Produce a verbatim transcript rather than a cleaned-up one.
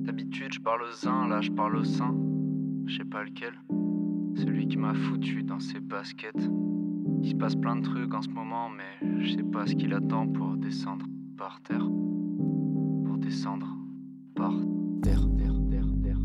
D'habitude, je parle aux uns, là je parle au sein. Je sais pas lequel. Celui qui m'a foutu dans ses baskets. Il se passe plein de trucs en ce moment, mais je sais pas ce qu'il attend pour descendre par terre. Pour descendre